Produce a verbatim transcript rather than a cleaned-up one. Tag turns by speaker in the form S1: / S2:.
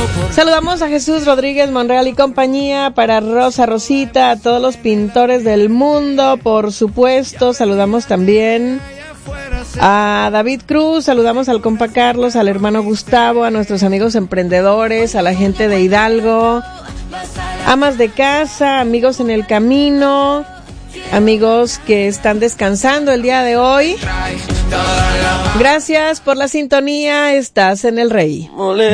S1: Saludamos a Jesús Rodríguez Monreal y compañía, para Rosa Rosita, a todos los pintores del mundo, por supuesto. Saludamos también a David Cruz, saludamos al compa Carlos, al hermano Gustavo, a nuestros amigos emprendedores, a la gente de Hidalgo, amas de casa, amigos en el camino, amigos que están descansando el día de hoy. Gracias por la sintonía, estás en El Rey.